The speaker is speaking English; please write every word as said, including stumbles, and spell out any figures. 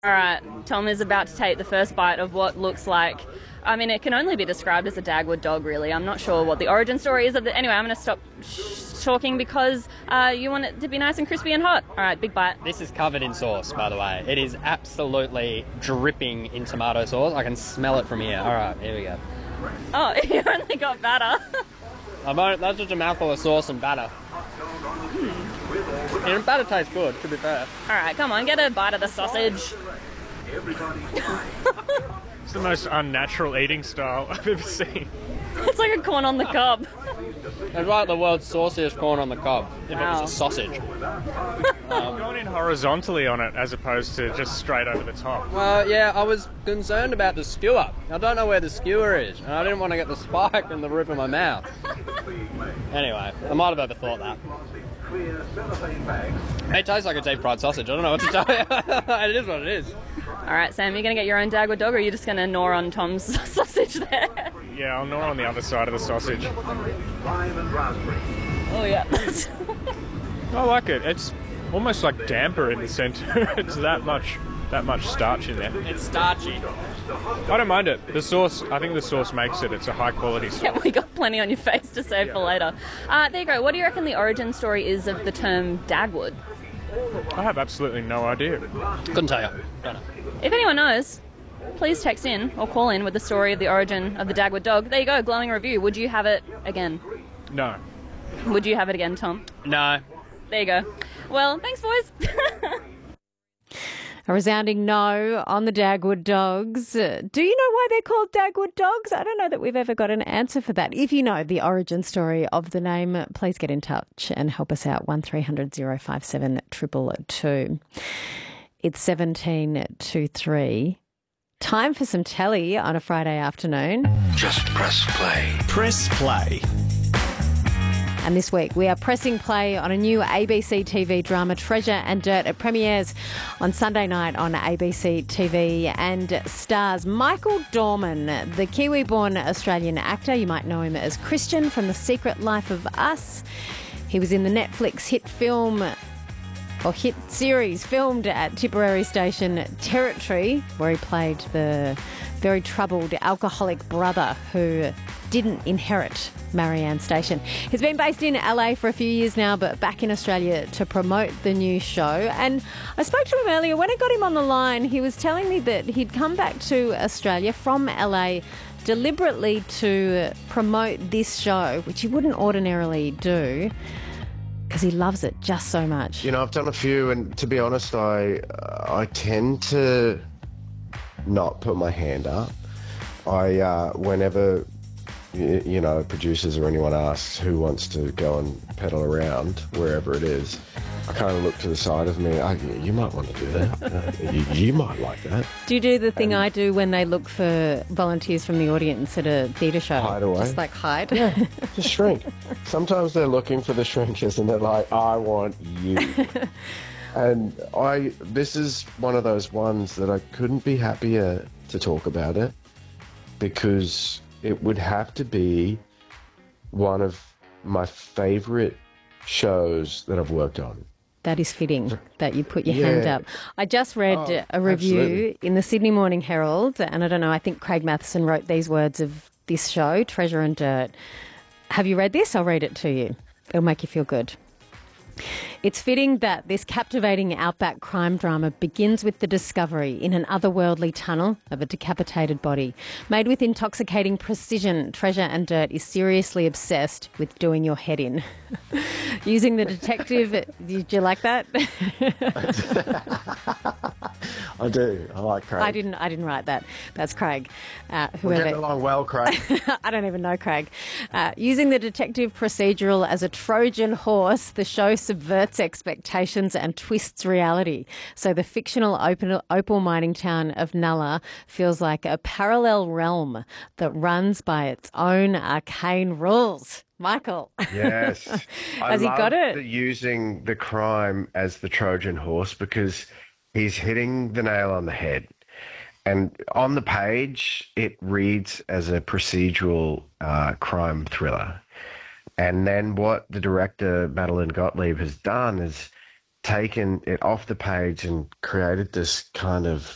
All right, Tom is about to take the first bite of what looks like, I mean, it can only be described as a Dagwood dog, really. I'm not sure what the origin story is of it. Anyway, I'm going to stop sh- talking because uh, you want it to be nice and crispy and hot. All right, big bite. This is covered in sauce, by the way. It is absolutely dripping in tomato sauce. I can smell it from here. All right, here we go. Oh, you only got batter. I'm on, that's just a mouthful of sauce and batter. Mm. And batter tastes good, to be fair. All right, come on, get a bite of the sausage. It's the most unnatural eating style I've ever seen. It's like a corn on the cob. It's like the world's sauciest corn on the cob, if Wow. it was a sausage. um, Going in horizontally on it as opposed to just straight over the top. Well, yeah, I was concerned about the skewer. I don't know where the skewer is, and I didn't want to get the spike in the roof of my mouth. Anyway, I might have overthought that. It tastes like a deep fried sausage. I don't know what to tell you. It is what it is. All right, Sam, you're going to get your own Dagwood dog, or are you just going to gnaw on Tom's sausage there? Yeah, I'll gnaw on the other side of the sausage. Oh, yeah. I like it. It's almost like damper in the centre. It's that much, that much starch in there. It's starchy. I don't mind it. The sauce, I think the sauce makes it. It's a high quality sauce. Yeah, we got plenty on your face to save yeah. for later. Uh, there you go. What do you reckon the origin story is of the term Dagwood? I have absolutely no idea. Couldn't tell you. Don't know. If anyone knows, please text in or call in with the story of the origin of the Dagwood dog. There you go, glowing review. Would you have it again? No. Would you have it again, Tom? No. There you go. Well, thanks, boys. A resounding no on the Dagwood dogs. Uh, do you know why they're called Dagwood dogs? I don't know that we've ever got an answer for that. If you know the origin story of the name, please get in touch and help us out. one three hundred oh five seven two two two. It's seventeen to three. Time for some telly on a Friday afternoon. Just press play. Press play. And this week we are pressing play on a new A B C T V drama, Treasure and Dirt. It premieres on Sunday night on A B C T V and stars Michael Dorman, the Kiwi-born Australian actor. You might know him as Christian from The Secret Life of Us. He was in the Netflix hit film or hit series filmed at Tipperary Station Territory, where he played the very troubled alcoholic brother who didn't inherit Marianne Station. He's been based in L A for a few years now, but back in Australia to promote the new show. And I spoke to him earlier. When I got him on the line, he was telling me that he'd come back to Australia from L A deliberately to promote this show, which he wouldn't ordinarily do, because he loves it just so much. You know, I've done a few, and to be honest, I uh, I tend to not put my hand up. I uh, whenever you, you know producers or anyone asks who wants to go and pedal around wherever it is, I kind of look to the side of me. I, you might want to do that. Uh, you, you might like that. Do you do the thing and I do when they look for volunteers from the audience at a theatre show? Hide away. Just like hide? Yeah, just shrink. Sometimes they're looking for the shrinkers and they're like, I want you. And I, this is one of those ones that I couldn't be happier to talk about it, because it would have to be one of my favourite shows that I've worked on. That is fitting that you put your Yeah. hand up. I just read Oh, a review absolutely. in the Sydney Morning Herald, and I don't know, I think Craig Matheson wrote these words of this show, Treasure and Dirt. Have you read this? I'll read it to you. It'll make you feel good. It's fitting that this captivating outback crime drama begins with the discovery in an otherworldly tunnel of a decapitated body. Made with intoxicating precision, Treasure and Dirt is seriously obsessed with doing your head in. Using the detective... Did you like that? I do. I like Craig. I didn't I didn't write that. That's Craig. Uh, We're whoever. getting along well, Craig. I don't even know Craig. Uh, using the detective procedural as a Trojan horse, the show subverts expectations and twists reality. So the fictional opal, opal mining town of Nulla feels like a parallel realm that runs by its own arcane rules. Michael. Yes. I Has he love got it? the- using the crime as the Trojan horse, because he's hitting the nail on the head. And on the page, it reads as a procedural uh, crime thriller. And then what the director, Madeline Gottlieb, has done is taken it off the page and created this kind of